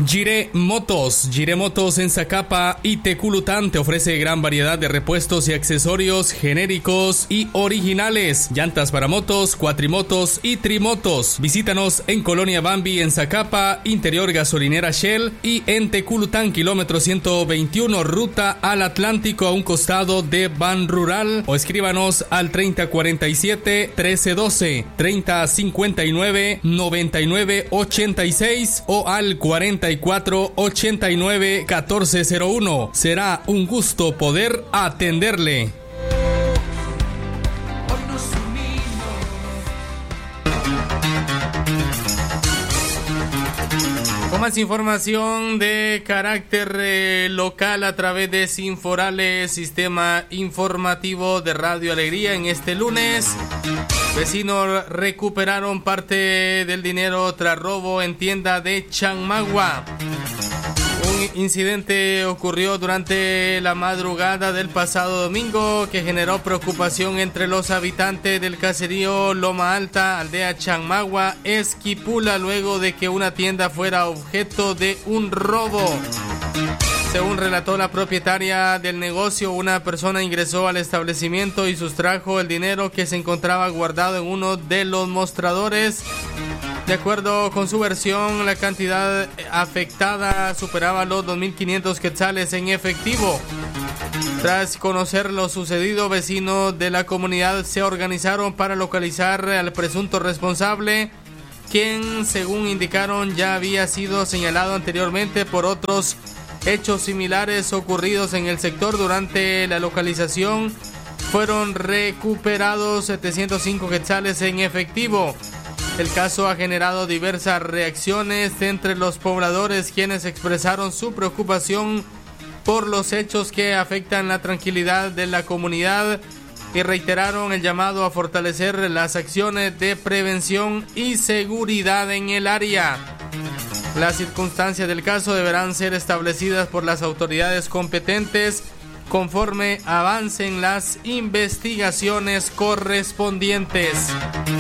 Jiré Motos en Zacapa y Teculután te ofrece gran variedad de repuestos y accesorios genéricos y originales. Llantas para motos, cuatrimotos y trimotos. Visítanos en Colonia Bambi en Zacapa, interior gasolinera Shell, y en Teculután, kilómetro 121, ruta al Atlántico, a un costado de Ban Rural, o escríbanos al 3047-1312, 3059-9986 o al 4489-1401. Será un gusto poder atenderle. Con más información de carácter local a través de Sinforales, sistema informativo de Radio Alegría, en este lunes. Vecinos recuperaron parte del dinero tras robo en tienda de Chanmagua. Un incidente ocurrió durante la madrugada del pasado domingo que generó preocupación entre los habitantes del caserío Loma Alta, aldea Chanmagua, Esquipula, luego de que una tienda fuera objeto de un robo. Según relató la propietaria del negocio, una persona ingresó al establecimiento y sustrajo el dinero que se encontraba guardado en uno de los mostradores. De acuerdo con su versión, la cantidad afectada superaba los 2.500 quetzales en efectivo. Tras conocer lo sucedido, vecinos de la comunidad se organizaron para localizar al presunto responsable, quien, según indicaron, ya había sido señalado anteriormente por otros hechos similares ocurridos en el sector. Durante la localización fueron recuperados 705 quetzales en efectivo. El caso ha generado diversas reacciones entre los pobladores, quienes expresaron su preocupación por los hechos que afectan la tranquilidad de la comunidad y reiteraron el llamado a fortalecer las acciones de prevención y seguridad en el área. Las circunstancias del caso deberán ser establecidas por las autoridades competentes conforme avancen las investigaciones correspondientes.